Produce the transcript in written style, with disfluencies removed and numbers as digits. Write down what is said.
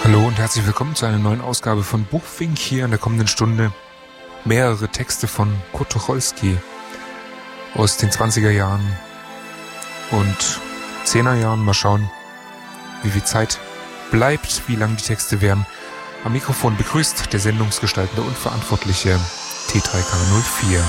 Hallo und herzlich willkommen zu einer neuen Ausgabe von Buchfink. Hier in der kommenden Stunde mehrere Texte von Kurt Tucholsky aus den 20er Jahren und 10er Jahren. Mal schauen, wie viel Zeit bleibt, wie lang die Texte werden. Am Mikrofon begrüßt der sendungsgestaltende und verantwortliche T3K04.